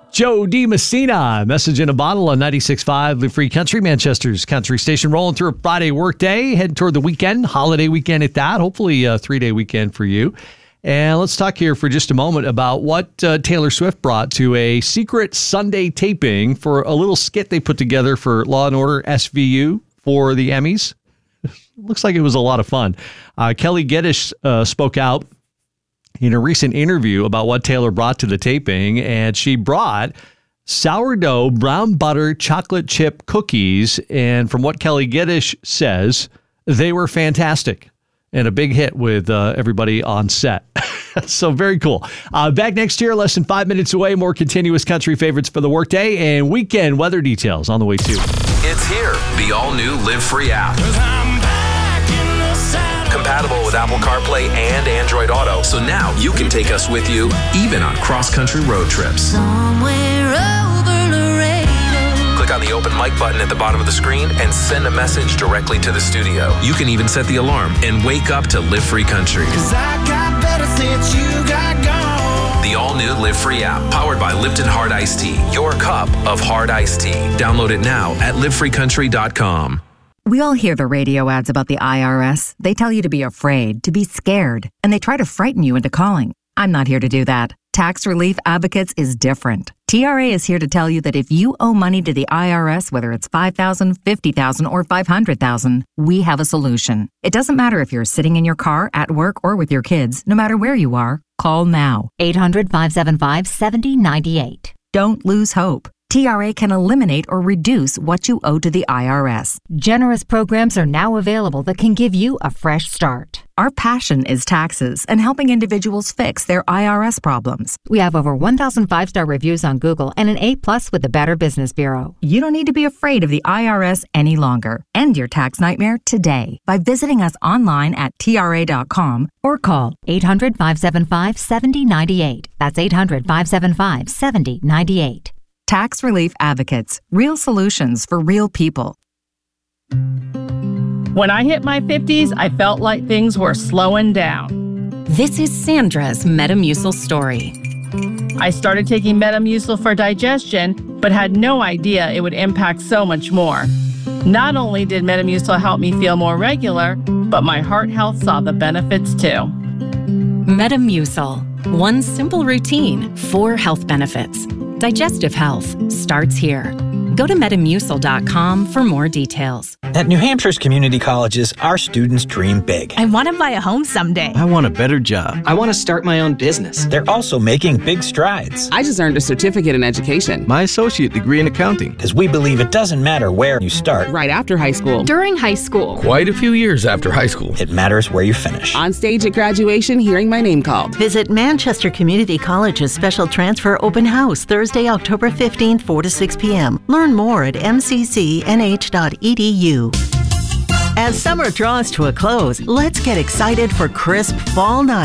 Joe D. Messina, Message in a Bottle on 96.5, Live Free Country, Manchester's country station, rolling through a Friday work day, heading toward the weekend, holiday weekend at that, hopefully a 3-day weekend for you. And let's talk here for just a moment about what Taylor Swift brought to a secret Sunday taping for a little skit they put together for Law & Order SVU for the Emmys. Looks like it was a lot of fun. Kelly Geddes spoke out in a recent interview about what Taylor brought to the taping, and she brought sourdough brown butter chocolate chip cookies, and from what Kelly Geddes says, they were fantastic and a big hit with everybody on set. So very cool. Back next year, less than 5 minutes away, more continuous country favorites for the workday and weekend weather details on the way too. It's here, the all-new Live Free app. Compatible with Apple CarPlay and Android Auto, so now you can take us with you even on cross-country road trips. Somewhere over Laredo. Click on the open mic button at the bottom of the screen and send a message directly to the studio. You can even set the alarm and wake up to Live Free Country. 'Cause I got better since you got gone. The all-new Live Free app, powered by Lipton Hard Iced Tea, your cup of hard iced tea. Download it now at livefreecountry.com. We all hear the radio ads about the IRS. They tell you to be afraid, to be scared, and they try to frighten you into calling. I'm not here to do that. Tax Relief Advocates is different. TRA is here to tell you that if you owe money to the IRS, whether it's $5,000, $50,000, or $500,000, we have a solution. It doesn't matter if you're sitting in your car, at work, or with your kids. No matter where you are, call now. 800-575-7098. Don't lose hope. TRA can eliminate or reduce what you owe to the IRS. Generous programs are now available that can give you a fresh start. Our passion is taxes and helping individuals fix their IRS problems. We have over 1,000 5-star reviews on Google and an A+ with the Better Business Bureau. You don't need to be afraid of the IRS any longer. End your tax nightmare today by visiting us online at TRA.com Or call 800-575-7098. That's 800-575-7098. Tax Relief Advocates. Real solutions for real people. When I hit my 50s, I felt like things were slowing down. This is Sandra's Metamucil story. I started taking Metamucil for digestion, but had no idea it would impact so much more. Not only did Metamucil help me feel more regular, but my heart health saw the benefits too. Metamucil. One simple routine, 4 health benefits. Digestive health starts here. Go to Metamucil.com for more details. At New Hampshire's community colleges, our students dream big. I want to buy a home someday. I want a better job. I want to start my own business. They're also making big strides. I just earned a certificate in education. My associate degree in accounting. Because we believe it doesn't matter where you start. Right after high school. During high school. Quite a few years after high school. It matters where you finish. On stage at graduation, hearing my name called. Visit Manchester Community College's special transfer open house Thursday, October 15th, 4 to 6 p.m. Learn more at mccnh.edu. As summer draws to a close, let's get excited for crisp fall nights.